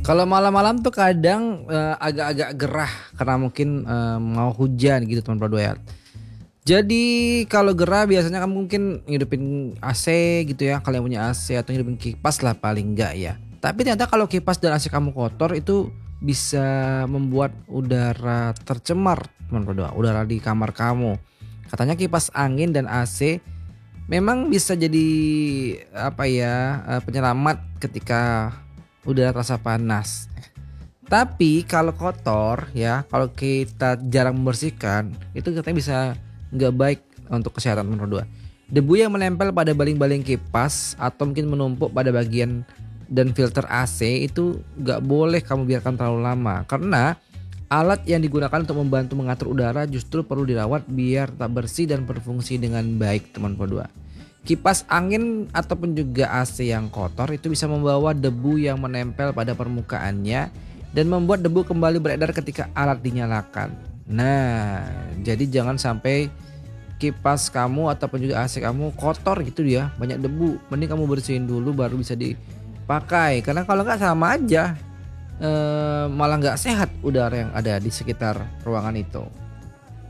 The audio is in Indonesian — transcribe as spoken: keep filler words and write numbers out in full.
Kalau malam-malam tuh kadang, eee, agak-agak gerah karena mungkin, eee, mau hujan gitu teman dua ya. Jadi kalau gerah biasanya kamu mungkin ngidupin A C gitu ya, kalau yang punya A C atau ngidupin kipas lah paling enggak ya. Tapi ternyata kalau kipas dan A C kamu kotor itu bisa membuat udara tercemar teman berdua, udara di kamar kamu. Katanya kipas angin dan A C memang bisa jadi apa ya, eee, penyelamat ketika udara terasa panas. Tapi kalau kotor ya, kalau kita jarang membersihkan, itu katanya bisa nggak baik untuk kesehatan nomor dua. Debu yang menempel pada baling-baling kipas atau mungkin menumpuk pada bagian dan filter A C itu nggak boleh kamu biarkan terlalu lama. Karena alat yang digunakan untuk membantu mengatur udara justru perlu dirawat biar tetap bersih dan berfungsi dengan baik teman dua. Kipas angin ataupun juga A C yang kotor itu bisa membawa debu yang menempel pada permukaannya dan membuat debu kembali beredar ketika alat dinyalakan. Nah, jadi jangan sampai kipas kamu ataupun juga A C kamu kotor gitu ya, banyak debu. Mending kamu bersihin dulu baru bisa dipakai. Karena kalau nggak sama aja, eh, malah nggak sehat udara yang ada di sekitar ruangan itu.